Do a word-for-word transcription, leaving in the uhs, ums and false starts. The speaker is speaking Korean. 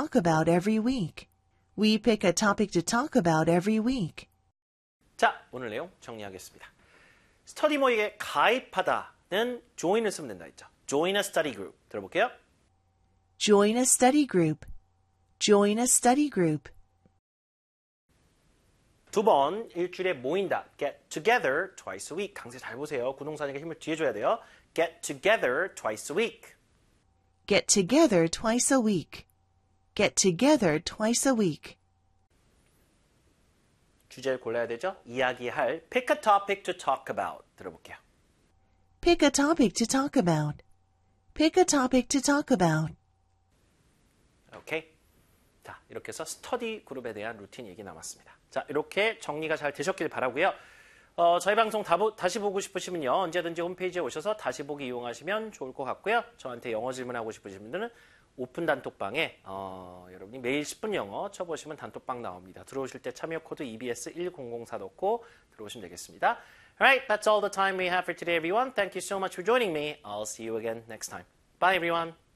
talk about every week. We pick a topic to talk about every week. 자, 오늘 내용 정리하겠습니다. 스터디 모임에 가입하다는 join을 쓰면 된다 했죠. Join a study group. 들어볼게요. Join a study group. Join a study group. 두 번 일주일에 모인다. Get together twice a week. 강세 잘 보세요. 구동사니까 힘을 뒤에 줘야 돼요. Get together twice a week. Get together twice a week. Get together twice a week. 주제를 골라야 되죠. 이야기할 pick a topic to talk about. 들어볼게요. Pick a topic to talk about. Pick a topic to talk about. 오케이. 자, 이렇게 해서 스터디 그룹에 대한 루틴 얘기 남았습니다. 자, 이렇게 정리가 잘 되셨길 바라고요. 어, 저희 방송 다 보, 다시 보고 싶으시면요. 언제든지 홈페이지에 오셔서 다시 보기 이용하시면 좋을 것 같고요. 저한테 영어 질문하고 싶으신 분들은 오픈 단톡방에 어, 여러분이 매일 십 분 영어 쳐보시면 단톡방 나옵니다. 들어오실 때 참여 코드 이비에스 일공공사 넣고 들어오시면 되겠습니다. Alright, that's all the time we have for today, everyone. Thank you so much for joining me. I'll see you again next time. Bye, everyone.